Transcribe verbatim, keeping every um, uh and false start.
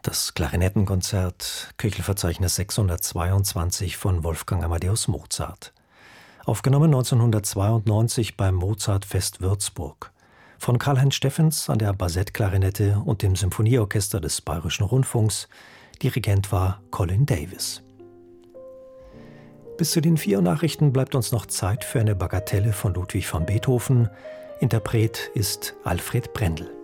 Das Klarinettenkonzert, Köchelverzeichnis sechshundertzweiundzwanzig von Wolfgang Amadeus Mozart. Aufgenommen neunzehnhundertzweiundneunzig beim Mozartfest Würzburg. Von Karl-Heinz Steffens an der Bassettklarinette und dem Symphonieorchester des Bayerischen Rundfunks. Dirigent war Colin Davis. Bis zu den vier Nachrichten bleibt uns noch Zeit für eine Bagatelle von Ludwig van Beethoven. Interpret ist Alfred Brendel.